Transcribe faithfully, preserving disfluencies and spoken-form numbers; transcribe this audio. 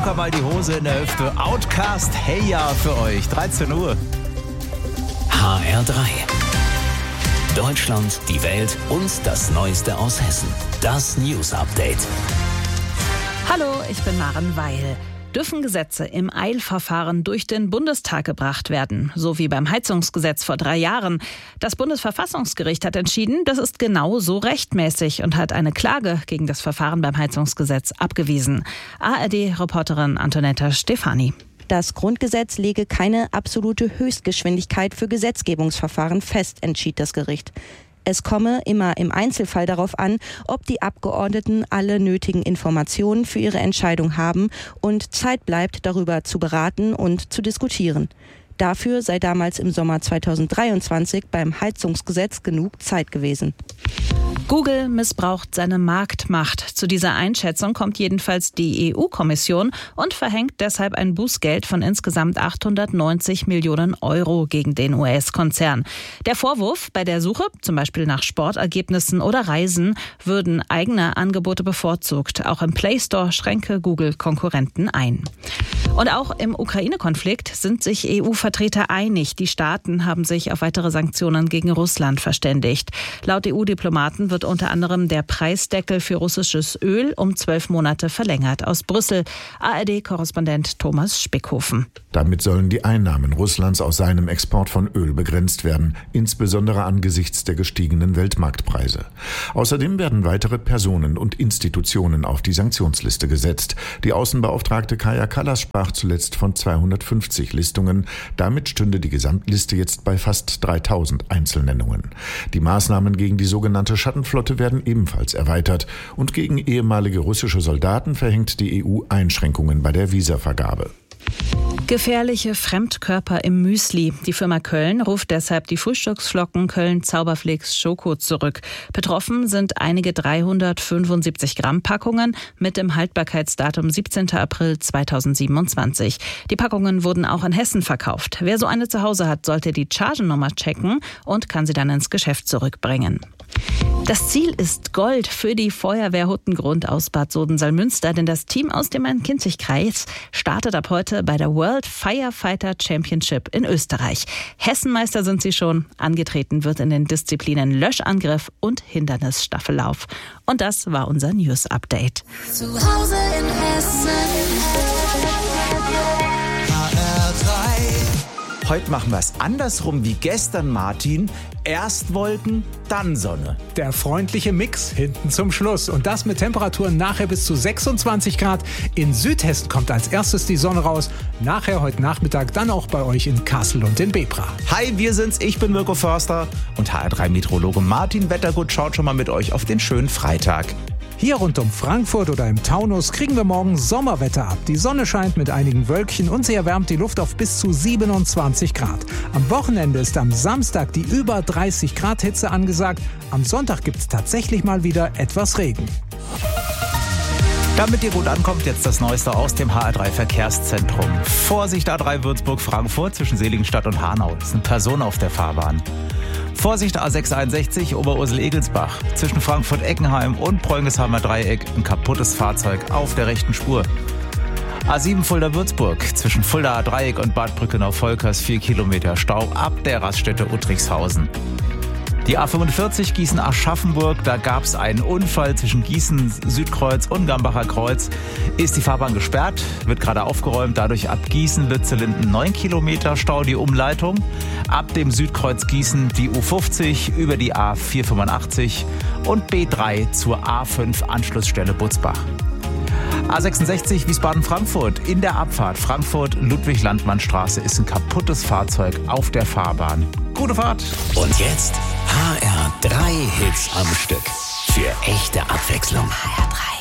locker mal die Hose in der Hüfte. Outcast, hey ja für euch. dreizehn Uhr. H R drei. Deutschland, die Welt und das Neueste aus Hessen. Das News Update. Hallo, ich bin Maren Weil. Dürfen Gesetze im Eilverfahren durch den Bundestag gebracht werden, so wie beim Heizungsgesetz vor drei Jahren. Das Bundesverfassungsgericht hat entschieden, das ist genau so rechtmäßig und hat eine Klage gegen das Verfahren beim Heizungsgesetz abgewiesen. A R D-Reporterin Antonetta Stefani. Das Grundgesetz lege keine absolute Höchstgeschwindigkeit für Gesetzgebungsverfahren fest, entschied das Gericht. Es komme immer im Einzelfall darauf an, ob die Abgeordneten alle nötigen Informationen für ihre Entscheidung haben und Zeit bleibt, darüber zu beraten und zu diskutieren. Dafür sei damals im Sommer zweitausenddreiundzwanzig beim Heizungsgesetz genug Zeit gewesen. Google missbraucht seine Marktmacht. Zu dieser Einschätzung kommt jedenfalls die E U-Kommission und verhängt deshalb ein Bußgeld von insgesamt achthundertneunzig Millionen Euro gegen den U S-Konzern. Der Vorwurf: Bei der Suche, zum Beispiel nach Sportergebnissen oder Reisen, würden eigene Angebote bevorzugt. Auch im Play Store schränke Google Konkurrenten ein. Und auch im Ukraine-Konflikt sind sich E U-Vertreter einig. Die Staaten haben sich auf weitere Sanktionen gegen Russland verständigt. Laut E U-Diplomaten wird unter anderem der Preisdeckel für russisches Öl um zwölf Monate verlängert. Aus Brüssel, A R D-Korrespondent Thomas Spickhofen. Damit sollen die Einnahmen Russlands aus seinem Export von Öl begrenzt werden, insbesondere angesichts der gestiegenen Weltmarktpreise. Außerdem werden weitere Personen und Institutionen auf die Sanktionsliste gesetzt. Die Außenbeauftragte Kaja Kallas sprach zuletzt von zweihundertfünfzig Listungen. Damit stünde die Gesamtliste jetzt bei fast dreitausend Einzelnennungen. Die Maßnahmen gegen die sogenannte Schattenflotte werden ebenfalls erweitert. Und gegen ehemalige russische Soldaten verhängt die E U Einschränkungen bei der Visavergabe. Gefährliche Fremdkörper im Müsli. Die Firma Köln ruft deshalb die Frühstücksflocken Köln Zauberflix Schoko zurück. Betroffen sind einige dreihundertfünfundsiebzig Gramm Packungen mit dem Haltbarkeitsdatum siebzehnten April zweitausendsiebenundzwanzig. Die Packungen wurden auch in Hessen verkauft. Wer so eine zu Hause hat, sollte die Chargennummer checken und kann sie dann ins Geschäft zurückbringen. Das Ziel ist Gold für die Feuerwehr Huttengrund aus Bad Soden-Salmünster, denn das Team aus dem Main-Kinzig-Kreis startet ab heute bei der World Firefighter Championship in Österreich. Hessenmeister sind sie schon. Angetreten wird in den Disziplinen Löschangriff und Hindernisstaffellauf. Und das war unser News-Update. Zu Hause in Hessen. H R drei. Heute machen wir es andersrum wie gestern, Martin. Erst Wolken, dann Sonne. Der freundliche Mix hinten zum Schluss. Und das mit Temperaturen nachher bis zu sechsundzwanzig Grad. In Südhessen kommt als erstes die Sonne raus. Nachher heute Nachmittag dann auch bei euch in Kassel und in Bebra. Hi, wir sind's. Ich bin Mirko Förster. Und H R drei Meteorologe Martin Wettergut schaut schon mal mit euch auf den schönen Freitag. Hier rund um Frankfurt oder im Taunus kriegen wir morgen Sommerwetter ab. Die Sonne scheint mit einigen Wölkchen und sie erwärmt die Luft auf bis zu siebenundzwanzig Grad. Am Wochenende ist am Samstag die über dreißig Grad Hitze angesagt. Am Sonntag gibt es tatsächlich mal wieder etwas Regen. Damit ihr gut ankommt, jetzt das Neueste aus dem H R drei Verkehrszentrum. Vorsicht A drei Würzburg-Frankfurt zwischen Seligenstadt und Hanau. Es ist eine Person auf der Fahrbahn. Vorsicht A sechs einundsechzig Oberursel-Egelsbach. Zwischen Frankfurt-Eckenheim und Preungesheimer Dreieck ein kaputtes Fahrzeug auf der rechten Spur. A sieben Fulda-Würzburg. Zwischen Fulda Dreieck und Bad Brückenau-Volkers vier Kilometer Stau ab der Raststätte Uttrichshausen. Die A fünfundvierzig Gießen-Aschaffenburg, da gab es einen Unfall zwischen Gießen-Südkreuz und Gambacher Kreuz. Ist die Fahrbahn gesperrt, wird gerade aufgeräumt. Dadurch ab Gießen-Lützelinden neun Kilometer Stau die Umleitung. Ab dem Südkreuz Gießen die U fünfzig über die A vierhundertfünfundachtzig und B drei zur A fünf Anschlussstelle Butzbach. A sechsundsechzig Wiesbaden-Frankfurt. In der Abfahrt Frankfurt-Ludwig-Landmann-Straße ist ein kaputtes Fahrzeug auf der Fahrbahn. Gute Fahrt! Und jetzt H R drei Hits am Stück. Für echte Abwechslung. H R drei.